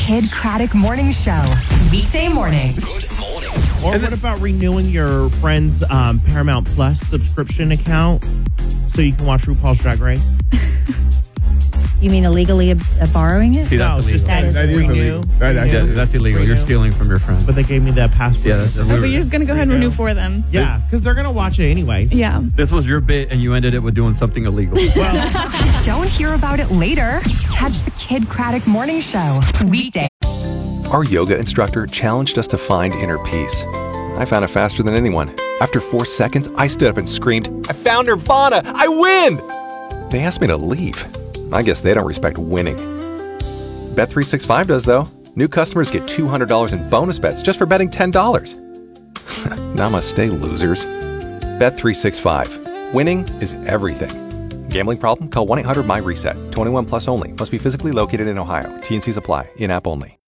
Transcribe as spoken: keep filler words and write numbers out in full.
Kid Craddock Morning Show, weekday mornings. Good morning. Or what about renewing your friend's um, Paramount Plus subscription account so you can watch RuPaul's Drag Race? You mean illegally uh, borrowing it? See, that's No, illegal. just That is That is renew. illegal. That Yeah, actually, that's illegal. You're Renew. stealing from your friend. But they gave me that password. Yeah, that's, Oh, but you're just going to go ahead and renew for them. Yeah, because they're going to watch it anyways. Yeah. this was your bit, and you ended it with doing something illegal. Don't hear about it later. Catch the Kid Craddock Morning Show, weekday. Our yoga instructor challenged us to find inner peace. I found it faster than anyone. After four seconds, I stood up and screamed, "I found Nirvana! I win!" They asked me to leave. I guess they don't respect winning. Bet three sixty-five does, though. New customers get two hundred dollars in bonus bets just for betting ten dollars. Namaste, losers. Bet three sixty-five. Winning is everything. Gambling problem? Call one eight hundred M Y RESET. twenty-one plus only. Must be physically located in Ohio. T N Cs apply. In-app only.